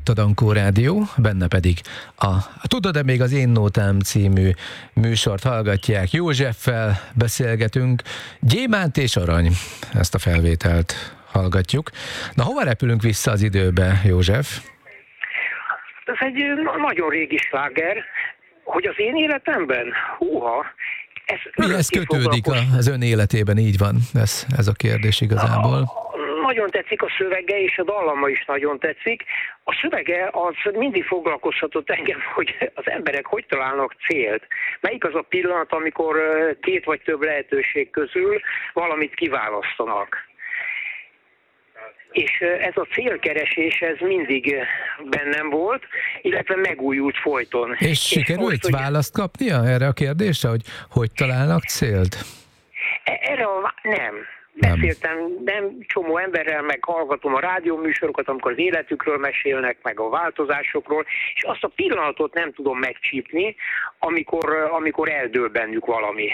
itt a Dankó Rádió, benne pedig a Tudod-e még az én nótám című műsort hallgatják. Józseffel beszélgetünk, Gyémánt és Arany, ezt a felvételt hallgatjuk. Na, hova repülünk vissza az időbe, József? Ez egy nagyon régi sláger, hogy az én életemben, húha, mihez kötődik az ön életében, így van, ez a kérdés igazából. Nagyon tetszik a szövege, és a dallama is nagyon tetszik. A szövege az mindig foglalkoztatott engem, hogy az emberek hogy találnak célt. Melyik az a pillanat, amikor két vagy több lehetőség közül valamit kiválasztanak. És ez a célkeresés, ez mindig bennem volt, illetve megújult folyton. És sikerült választ kapnia erre a kérdésre, hogy találnak célt? Erre nem. Beszéltem csomó emberrel, meg hallgatom a rádióműsorokat, amikor az életükről mesélnek, meg a változásokról, és azt a pillanatot nem tudom megcsípni, amikor eldől bennük valami.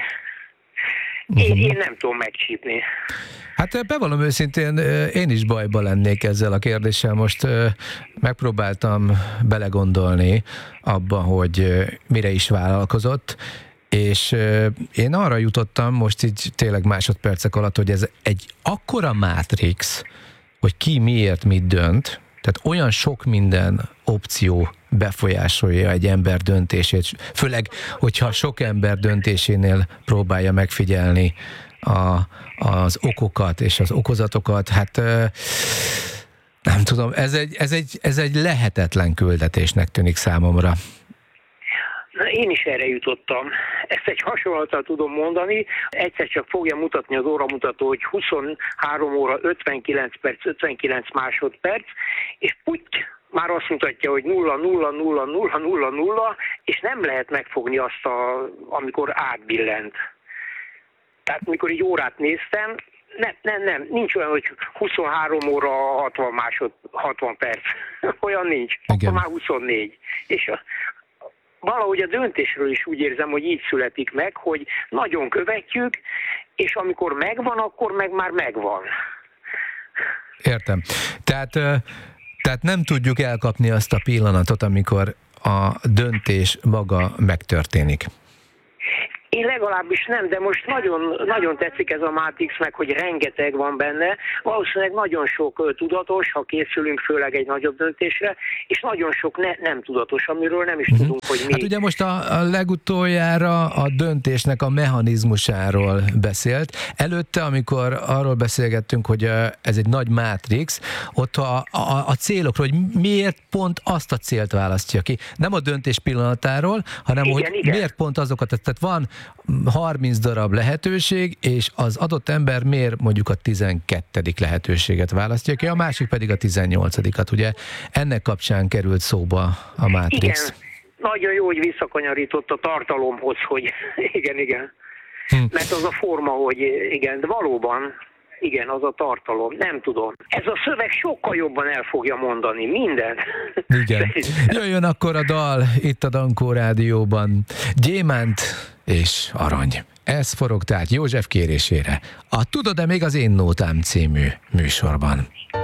Én nem tudom megcsípni. Hát bevallom őszintén, én is bajba lennék ezzel a kérdéssel. Most megpróbáltam belegondolni abba, hogy mire is vállalkozott, és én arra jutottam most így tényleg másodpercek alatt, hogy ez egy akkora mátrix, hogy ki miért mit dönt, tehát olyan sok minden opció befolyásolja egy ember döntését, főleg, hogyha sok ember döntésénél próbálja megfigyelni az okokat és az okozatokat, hát nem tudom, ez egy lehetetlen küldetésnek tűnik számomra. Én is erre jutottam. Ezt egy hasonlattal tudom mondani. Egyszer csak fogja mutatni az óramutató, hogy 23 óra 59 perc, 59 másodperc, és már azt mutatja, hogy 0, 0, 0, 0, 0, 0, és nem lehet megfogni azt, amikor átbillent. Tehát amikor így órát néztem, nem, nincs olyan, hogy 23 óra 60 perc. Olyan nincs. Akkor már 24. És valahogy a döntésről is úgy érzem, hogy így születik meg, hogy nagyon követjük, és amikor megvan, akkor meg már megvan. Értem. Tehát nem tudjuk elkapni azt a pillanatot, amikor a döntés maga megtörténik. Én legalábbis nem, de most nagyon, nagyon tetszik ez a Matrix, meg hogy rengeteg van benne. Valószínűleg nagyon sok tudatos, ha készülünk főleg egy nagyobb döntésre, és nagyon sok nem tudatos, amiről nem is tudunk, hogy mi. Hát ugye most a legutoljára a döntésnek a mechanizmusáról beszélt. Előtte, amikor arról beszélgettünk, hogy ez egy nagy Matrix, ott a célokról, hogy miért pont azt a célt választja ki. Nem a döntés pillanatáról, hanem igen. Miért pont azokat. Tehát van 30 darab lehetőség, és az adott ember miért mondjuk a 12. lehetőséget választja ki, a másik pedig a 18-at, ugye? Ennek kapcsán került szóba a Matrix. Igen, nagyon jó, hogy visszakanyarított a tartalomhoz, hogy igen. Mert az a forma, hogy igen, de valóban, igen, az a tartalom, nem tudom. Ez a szöveg sokkal jobban el fogja mondani mindent. Igen. Jöjjön akkor a dal itt a Dankó Rádióban. Gyémánt és Arany. Ez forog tehát József kérésére a Tudod-e még az én nótám című műsorban.